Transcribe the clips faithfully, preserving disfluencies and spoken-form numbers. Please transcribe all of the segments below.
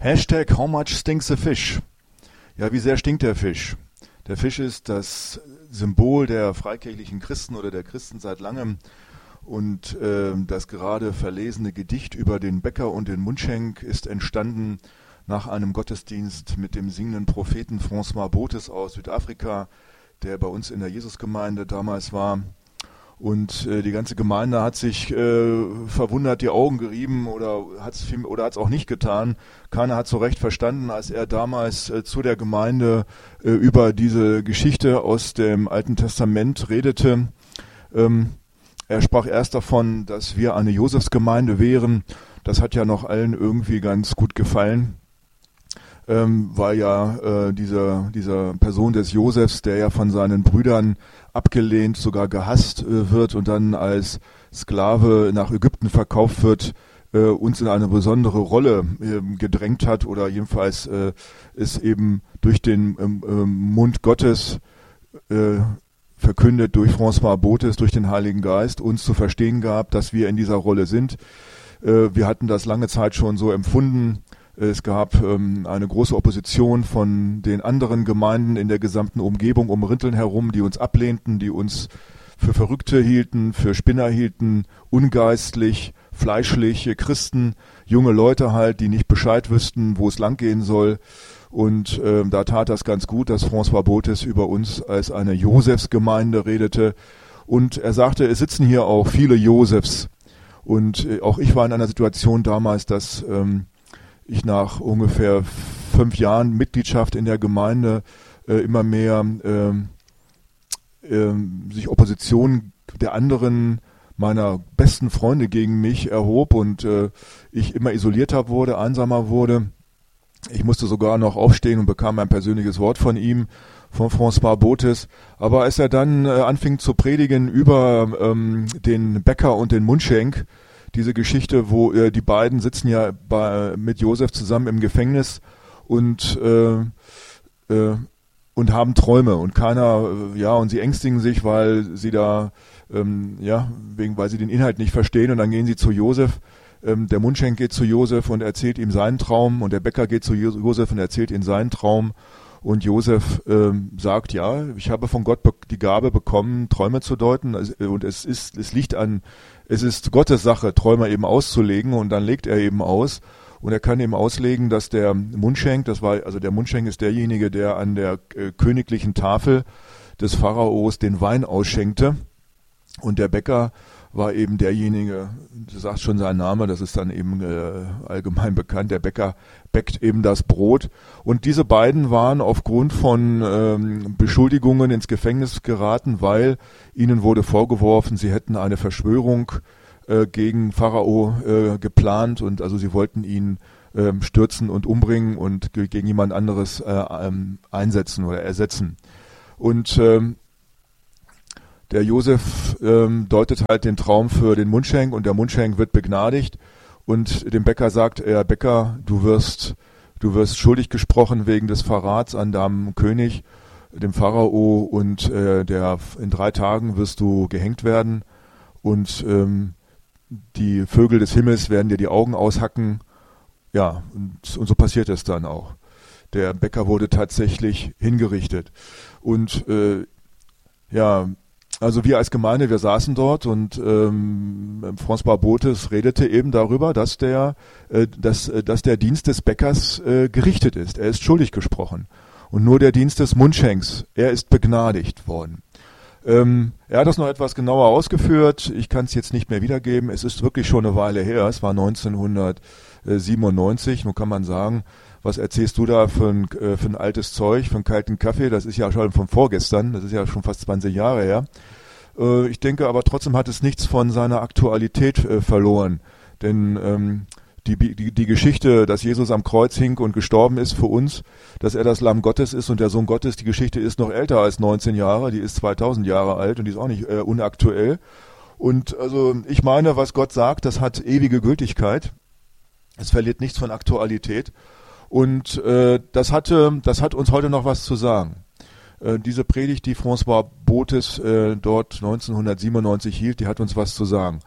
Hashtag How much stinks the fish? Ja, wie sehr stinkt der Fisch? Der Fisch ist das Symbol der freikirchlichen Christen oder der Christen seit langem. Und äh, das gerade verlesene Gedicht über den Bäcker und den Mundschenk ist entstanden nach einem Gottesdienst mit dem singenden Propheten François Bothes aus Südafrika, der bei uns in der Jesusgemeinde damals war. Und äh, die ganze Gemeinde hat sich äh, verwundert die Augen gerieben oder hat es oder hat's auch nicht getan. Keiner hat so recht verstanden, als er damals äh, zu der Gemeinde äh, über diese Geschichte aus dem Alten Testament redete. Ähm, er sprach erst davon, dass wir eine Josefsgemeinde wären. Das hat ja noch allen irgendwie ganz gut gefallen. Ähm, weil ja äh, dieser, dieser Person des Josefs, der ja von seinen Brüdern abgelehnt, sogar gehasst äh, wird und dann als Sklave nach Ägypten verkauft wird, äh, uns in eine besondere Rolle äh, gedrängt hat oder jedenfalls äh, es eben durch den ähm, äh, Mund Gottes äh, verkündet, durch François Bothes, durch den Heiligen Geist, uns zu verstehen gab, dass wir in dieser Rolle sind. Äh, wir hatten das lange Zeit schon so empfunden. Es gab ähm, eine große Opposition von den anderen Gemeinden in der gesamten Umgebung um Rinteln herum, die uns ablehnten, die uns für Verrückte hielten, für Spinner hielten, ungeistlich, fleischliche Christen, junge Leute halt, die nicht Bescheid wüssten, wo es langgehen soll. Und ähm, da tat das ganz gut, dass François Bothes über uns als eine Josefsgemeinde redete. Und er sagte, es sitzen hier auch viele Josefs. Und äh, auch ich war in einer Situation damals, dass ähm, ich nach ungefähr fünf Jahren Mitgliedschaft in der Gemeinde äh, immer mehr äh, äh, sich Opposition der anderen meiner besten Freunde gegen mich erhob und äh, ich immer isolierter wurde, einsamer wurde. Ich musste sogar noch aufstehen und bekam ein persönliches Wort von ihm, von François Bothes. Aber als er dann äh, anfing zu predigen über ähm, den Bäcker und den Mundschenk, diese Geschichte, wo äh, die beiden sitzen ja bei, mit Josef zusammen im Gefängnis und äh, äh, und haben Träume und keiner, äh, ja, und sie ängstigen sich, weil sie da, ähm, ja, wegen, weil sie den Inhalt nicht verstehen und dann gehen sie zu Josef. Ähm, der Mundschenk geht zu Josef und erzählt ihm seinen Traum und der Bäcker geht zu Josef und erzählt ihm seinen Traum. Und Josef ähm, sagt, ja, ich habe von Gott be- die Gabe bekommen, Träume zu deuten. Und es ist, es liegt an, es ist Gottes Sache, Träume eben auszulegen. Und dann legt er eben aus. Und er kann eben auslegen, dass der Mundschenk, das war, also der Mundschenk ist derjenige, der an der äh, königlichen Tafel des Pharaos den Wein ausschenkte. Und der Bäcker war eben derjenige, du sagst schon seinen Namen, das ist dann eben äh, allgemein bekannt, der Bäcker bäckt eben das Brot. Und diese beiden waren aufgrund von ähm, Beschuldigungen ins Gefängnis geraten, weil ihnen wurde vorgeworfen, sie hätten eine Verschwörung äh, gegen Pharao äh, geplant und also sie wollten ihn ähm, stürzen und umbringen und g- gegen jemand anderes äh, ähm, einsetzen oder ersetzen. Und ähm, Der Josef ähm, deutet halt den Traum für den Mundschenk und der Mundschenk wird begnadigt und dem Bäcker sagt er, Bäcker, du wirst, du wirst schuldig gesprochen wegen des Verrats an deinem König, dem Pharao und äh, der in drei Tagen wirst du gehängt werden und ähm, die Vögel des Himmels werden dir die Augen aushacken. Ja, und, und so passiert es dann auch. Der Bäcker wurde tatsächlich hingerichtet und äh, ja, also wir als Gemeinde, wir saßen dort und ähm, François Bothes redete eben darüber, dass der, äh, dass, äh, dass der Dienst des Bäckers äh, gerichtet ist. Er ist schuldig gesprochen. Und nur der Dienst des Mundschenks, er ist begnadigt worden. Ähm, er hat das noch etwas genauer ausgeführt. Ich kann es jetzt nicht mehr wiedergeben. Es ist wirklich schon eine Weile her. Es war neunzehnhundertsiebenundneunzig. Nun kann man sagen, was erzählst du da für ein, äh, für ein altes Zeug, für einen kalten Kaffee? Das ist ja schon von vorgestern. Das ist ja schon fast zwanzig Jahre her. Äh, ich denke aber trotzdem hat es nichts von seiner Aktualität äh, verloren. Denn ähm, die, die, die Geschichte, dass Jesus am Kreuz hing und gestorben ist für uns, dass er das Lamm Gottes ist und der Sohn Gottes, die Geschichte ist noch älter als neunzehn Jahre. Die ist zweitausend Jahre alt und die ist auch nicht äh, unaktuell. Und also ich meine, was Gott sagt, das hat ewige Gültigkeit. Es verliert nichts von Aktualität. Und äh, das hatte, das hat uns heute noch was zu sagen. Äh, diese Predigt, die François Bothes äh, dort neunzehnhundertsiebenundneunzig hielt, die hat uns was zu sagen.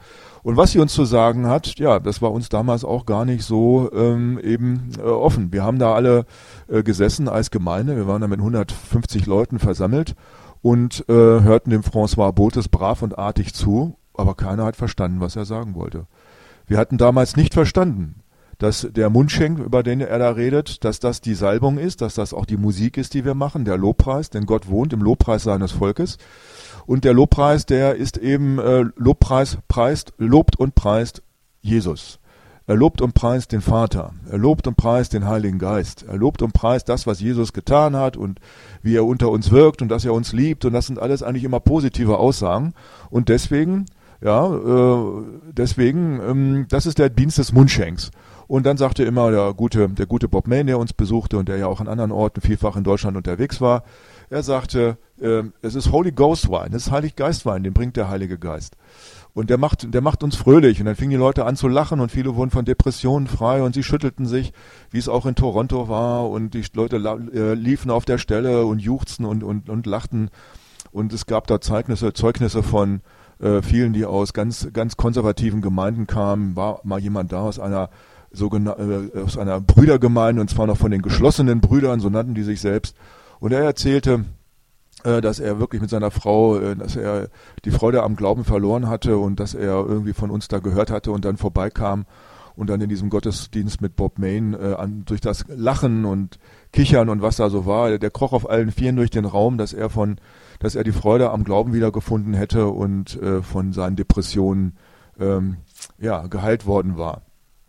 Und was sie uns zu sagen hat, ja, das war uns damals auch gar nicht so ähm, eben äh, offen. Wir haben da alle äh, gesessen als Gemeinde, wir waren da mit hundertfünfzig Leuten versammelt und äh, hörten dem François Bothes brav und artig zu, aber keiner hat verstanden, was er sagen wollte. Wir hatten damals nicht verstanden, dass der Mundschenk, über den er da redet, dass das die Salbung ist, dass das auch die Musik ist, die wir machen, der Lobpreis, denn Gott wohnt im Lobpreis seines Volkes. Und der Lobpreis, der ist eben äh, Lobpreis, preist, lobt und preist Jesus. Er lobt und preist den Vater. Er lobt und preist den Heiligen Geist. Er lobt und preist das, was Jesus getan hat und wie er unter uns wirkt und dass er uns liebt. Und das sind alles eigentlich immer positive Aussagen. Und deswegen, ja, äh, deswegen, ähm, das ist der Dienst des Mundschenks. Und dann sagte immer der gute, der gute Bob Mayne, der uns besuchte und der ja auch an anderen Orten vielfach in Deutschland unterwegs war, er sagte, äh, es ist Holy Ghost Wein, es ist Heilig Geist Wein, den bringt der Heilige Geist. Und der macht, der macht uns fröhlich. Und dann fingen die Leute an zu lachen und viele wurden von Depressionen frei und sie schüttelten sich, wie es auch in Toronto war. Und die Leute äh, liefen auf der Stelle und juchzten und, und, und lachten. Und es gab da Zeugnisse, Zeugnisse von äh, vielen, die aus ganz, ganz konservativen Gemeinden kamen. War mal jemand da aus einer sogenannten, äh, aus einer Brüdergemeinde, und zwar noch von den geschlossenen Brüdern, so nannten die sich selbst. Und er erzählte, äh, dass er wirklich mit seiner Frau, äh, dass er die Freude am Glauben verloren hatte und dass er irgendwie von uns da gehört hatte und dann vorbeikam und dann in diesem Gottesdienst mit Bob Mayne äh, an, durch das Lachen und Kichern und was da so war, der kroch auf allen Vieren durch den Raum, dass er von, dass er die Freude am Glauben wiedergefunden hätte und äh, von seinen Depressionen ähm, ja geheilt worden war.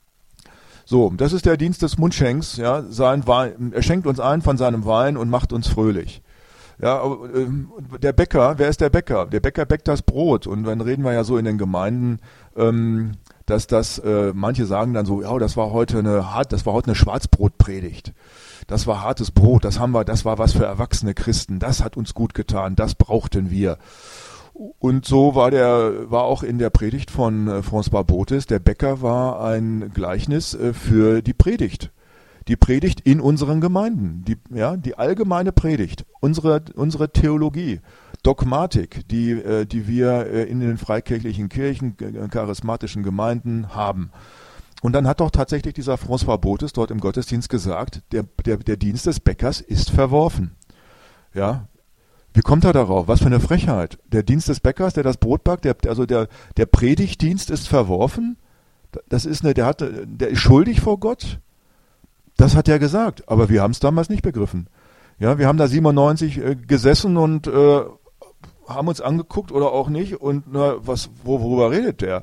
So, das ist der Dienst des Mundschenks, ja, sein Wein, er schenkt uns ein von seinem Wein und macht uns fröhlich. Ja, aber, äh, der Bäcker, wer ist der Bäcker? Der Bäcker bäckt das Brot und dann reden wir ja so in den Gemeinden, ähm, dass das, äh, manche sagen dann so, ja, das war heute eine hart, das war heute eine Schwarzbrotpredigt. Das war hartes Brot, das haben wir, das war was für erwachsene Christen, das hat uns gut getan, das brauchten wir. Und so war der, war auch in der Predigt von äh, François Bothes, der Bäcker war ein Gleichnis äh, für die Predigt. Die Predigt in unseren Gemeinden, die, ja, die allgemeine Predigt, unsere, unsere Theologie, Dogmatik, die, äh, die wir äh, in den freikirchlichen Kirchen, äh, charismatischen Gemeinden haben. Und dann hat doch tatsächlich dieser François Bothes dort im Gottesdienst gesagt, der, der, der Dienst des Bäckers ist verworfen. Ja, wie kommt er darauf? Was für eine Frechheit. Der Dienst des Bäckers, der das Brot backt, der, also der, der Predigtdienst ist verworfen. Das ist eine, der hat, der ist schuldig vor Gott. Das hat er gesagt. Aber wir haben es damals nicht begriffen. Ja, wir haben da siebenundneunzig äh, gesessen und äh, haben uns angeguckt oder auch nicht. Und na, was, wo, worüber redet der?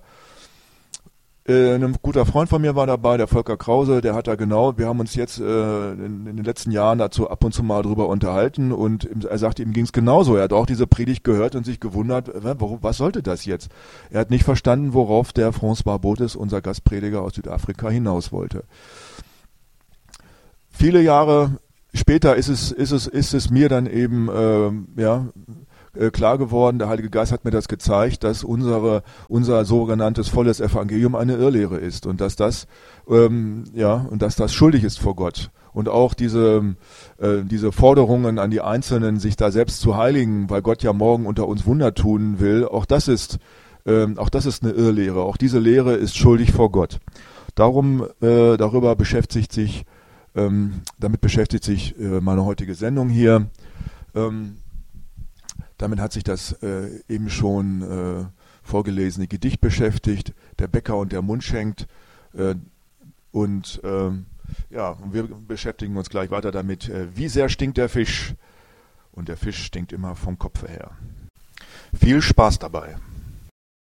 Äh, ein guter Freund von mir war dabei, der Volker Krause, der hat da genau, wir haben uns jetzt äh, in, in den letzten Jahren dazu ab und zu mal drüber unterhalten und er sagte, ihm ging es genauso. Er hat auch diese Predigt gehört und sich gewundert, warum, was sollte das jetzt? Er hat nicht verstanden, worauf der François Bothes, unser Gastprediger aus Südafrika, hinaus wollte. Viele Jahre später ist es, ist es, ist es mir dann eben, äh, ja, klar geworden, der Heilige Geist hat mir das gezeigt, dass unsere, unser sogenanntes volles Evangelium eine Irrlehre ist und dass das, ähm, ja, und dass das schuldig ist vor Gott. Und auch diese, äh, diese Forderungen an die Einzelnen, sich da selbst zu heiligen, weil Gott ja morgen unter uns Wunder tun will, auch das ist, ähm, auch das ist eine Irrlehre. Auch diese Lehre ist schuldig vor Gott. Darum, äh, darüber beschäftigt sich, ähm, damit beschäftigt sich äh, meine heutige Sendung hier. Ähm, Damit hat sich das äh, eben schon äh, vorgelesene Gedicht beschäftigt, der Bäcker und der Mundschenk. Äh, und äh, ja, wir beschäftigen uns gleich weiter damit, äh, wie sehr stinkt der Fisch. Und der Fisch stinkt immer vom Kopfe her. Viel Spaß dabei.